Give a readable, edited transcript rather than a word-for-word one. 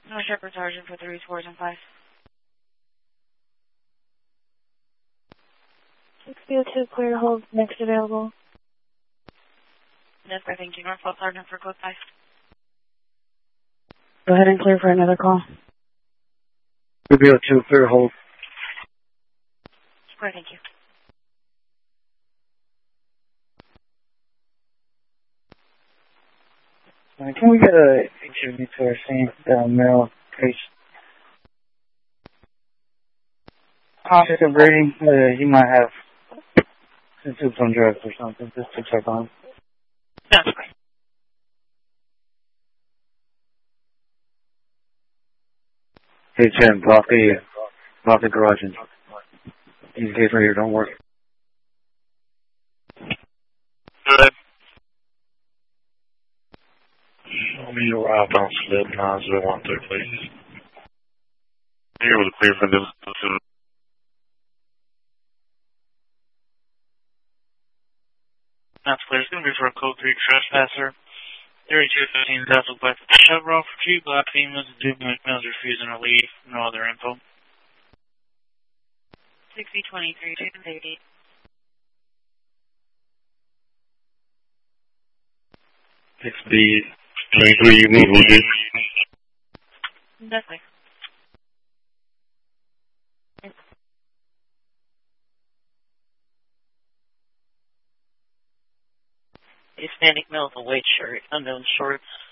No Shepherd Sergeant for 3 4s and 5. 602, clear to hold, next available. Yes, sir, thank you. Norfolk Sergeant for code 5. Go ahead and clear for another call. 302, clear to hold. Square, thank you. Can we get a HUV to our same male case? Positive rating, he might have consumed some drugs or something, just to check on him. That's great. Hey, Chen, block the garage and these gates right here don't work. Good. Show me your outbound slip 9013, please. Here was clear for this. That's clear. It's going to be for a code 3 trespasser. 3215 Vessel Black Chevron for 2 black females and 2 black males refusing to leave. No other info. 6023, 280. XB23, you move with it. Definitely. Hispanic male with a white shirt, unknown shorts.